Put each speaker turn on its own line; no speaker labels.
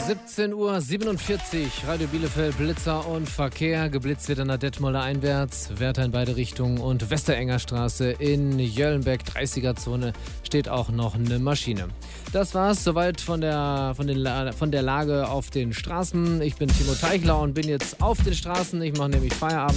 17:47 Uhr, Radio Bielefeld, Blitzer und Verkehr. Geblitzt wird an der Detmolder einwärts, Wärter in beide Richtungen und Westerenger Straße in Jöllenbeck, 30er-Zone, steht auch noch eine Maschine. Das war's soweit von der Lage auf den Straßen. Ich bin Timo Teichler und bin jetzt auf den Straßen. Ich mache nämlich Feierabend.